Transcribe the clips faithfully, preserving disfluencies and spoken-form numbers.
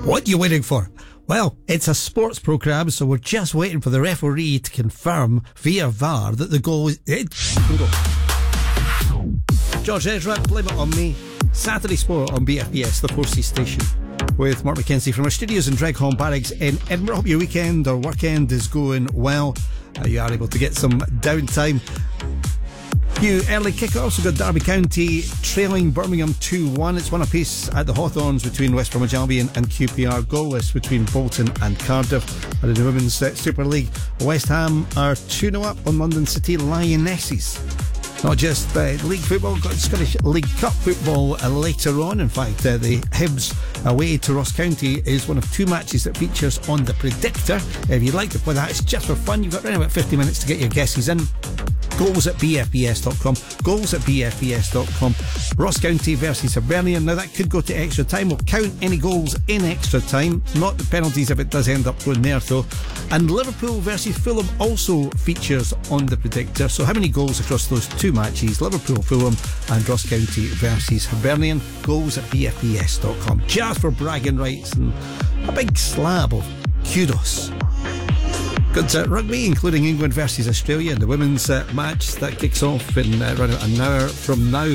What are you waiting for? Well, it's a sports programme, so we're just waiting for the referee to confirm via V A R that the goal is... It can go. George Ezra, Blame It On Me. Saturday Sport on B F B S, the four C station, with Mark McKenzie from our studios in Dreghorn Barracks in Edinburgh. Hope your weekend or workend is going well. Uh, you are able to get some downtime. Few early kick-offs. We've got Derby County trailing Birmingham two one. It's one apiece at the Hawthorns between West Bromwich Albion and Q P R. Goalless between Bolton and Cardiff. And in the Women's uh, Super League, West Ham are two nil up on London City Lionesses. Not just uh, league football, got Scottish League Cup football uh, later on. In fact, uh, the Hibs away to Ross County is one of two matches that features on the Predictor. If you'd like to play that, it's just for fun. You've got around about fifty minutes to get your guesses in. Goals at b f b s dot com. Goals at b f b s dot com. Ross County versus Hibernian. Now that could go to extra time. We'll count any goals in extra time, not the penalties if it does end up going there though. And Liverpool versus Fulham also features on the Predictor. So how many goals across those two matches? Liverpool, Fulham and Ross County versus Hibernian. Goals at b f b s dot com. Just for bragging rights and a big slab of kudos. Got uh, rugby, including England versus Australia in the women's uh, match that kicks off in uh, around an hour from now.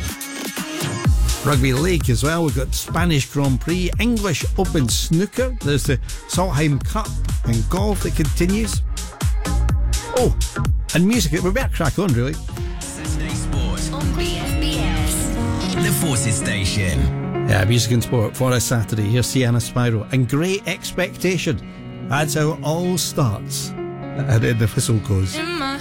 Rugby league as well. We've got Spanish Grand Prix, English Open Snooker. There's the Solheim Cup and golf that continues. Oh, and music. We better crack on, really. Saturday Sport on B F B S, the Forces Station. Yeah, music and sport for a Saturday. Here's Sienna Spyro and Great Expectation. That's how it all starts. And then the whistle goes. In my